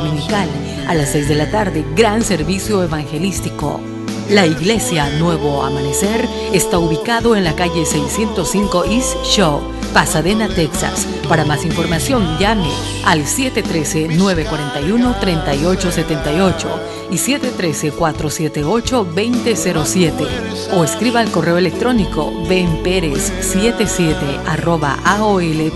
dominical. A las 6 de la tarde, gran servicio evangelístico. La Iglesia Nuevo Amanecer está ubicado en la calle 605 East Shaw, Pasadena, Texas. Para más información, llame al 713-941-3878 y 713-478-2007 o escriba al correo electrónico benperez77@aol.com.